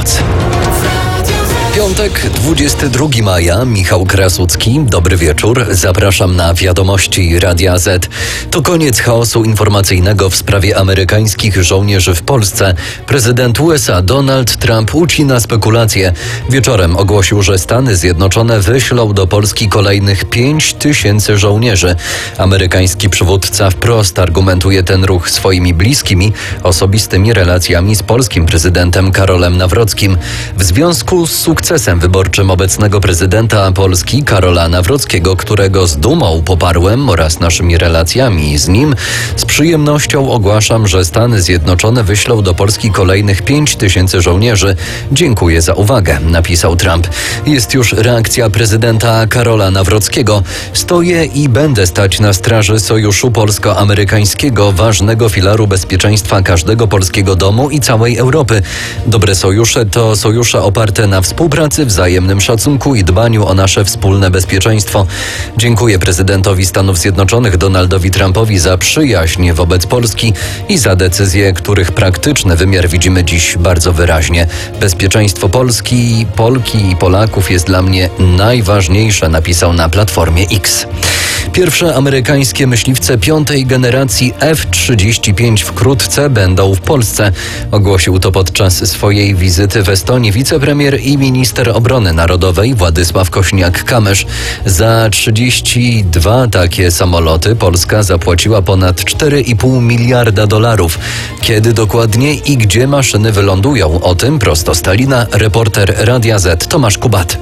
noc. Piątek, 22 maja, Michał Krasucki. Dobry wieczór. Zapraszam na wiadomości Radia Z. To koniec chaosu informacyjnego w sprawie amerykańskich żołnierzy w Polsce. Prezydent USA Donald Trump ucina spekulacje. Wieczorem ogłosił, że Stany Zjednoczone wyślą do Polski kolejnych 5000 żołnierzy. Amerykański przywódca wprost argumentuje ten ruch swoimi bliskimi, osobistymi relacjami z polskim prezydentem Karolem Nawrockim. W związku z sukcesem wyborczym obecnego prezydenta Polski Karola Nawrockiego, którego z dumą poparłem, oraz naszymi relacjami z nim, z przyjemnością ogłaszam, że Stany Zjednoczone wyślą do Polski kolejnych 5000 żołnierzy. Dziękuję za uwagę, napisał Trump. Jest już reakcja prezydenta Karola Nawrockiego. Stoję i będę stać na straży sojuszu polsko-amerykańskiego, ważnego filaru bezpieczeństwa każdego polskiego domu i całej Europy. Dobre sojusze to sojusze oparte na współpracy, wzajemnym szacunku i dbaniu o nasze wspólne bezpieczeństwo. Dziękuję prezydentowi Stanów Zjednoczonych Donaldowi Trumpowi za przyjaźń wobec Polski i za decyzje, których praktyczny wymiar widzimy dziś bardzo wyraźnie. Bezpieczeństwo Polski, Polki i Polaków jest dla mnie najważniejsze, napisał na Platformie X. Pierwsze amerykańskie myśliwce piątej generacji F-35 wkrótce będą w Polsce. Ogłosił to podczas swojej wizyty w Estonii wicepremier i minister obrony narodowej Władysław Kośniak-Kamysz. Za 32 takie samoloty Polska zapłaciła ponad $4,5 miliarda. Kiedy dokładnie i gdzie maszyny wylądują? O tym prosto z Tallina reporter Radia Z Tomasz Kubat.